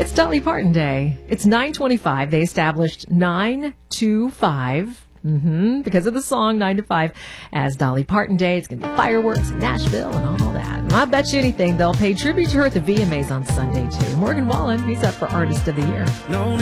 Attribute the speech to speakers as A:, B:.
A: It's Dolly Parton Day. It's 9:25. They established 9 to 5, because of the song 9 to 5, as Dolly Parton Day. It's going to be fireworks in Nashville and all that. And I bet you anything, they'll pay tribute to her at the VMAs on Sunday, too. Morgan Wallen, he's up for Artist of the Year.
B: No